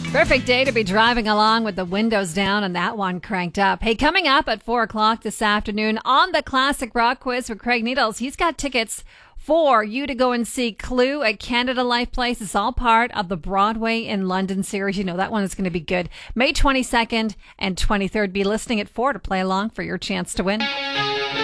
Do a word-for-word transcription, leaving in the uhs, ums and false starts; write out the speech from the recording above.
Perfect day to be driving along with the windows down and that one cranked up. Hey, coming up at four o'clock this afternoon on the Classic Rock Quiz with Craig Needles, he's got tickets for you to go and see Clue at Canada Life Place. It's all part of the Broadway in London series. You know that one is going to be good. May twenty-second and twenty-third. Be listening at four to play along for your chance to win.